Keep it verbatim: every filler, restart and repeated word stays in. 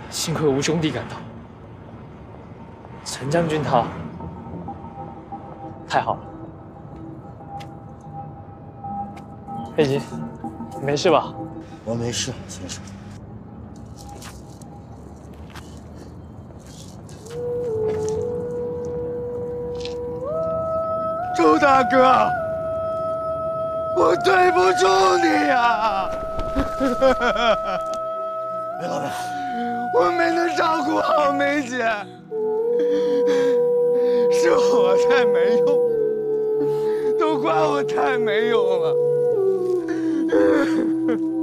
幸亏吴兄弟赶到，陈将军他太好了。佩吉，你没事吧？ 我没事，先生。 周大哥，我对不住你呀！ 梅老板， 我没能照顾好梅姐，是我太没用，都怪我太没用了。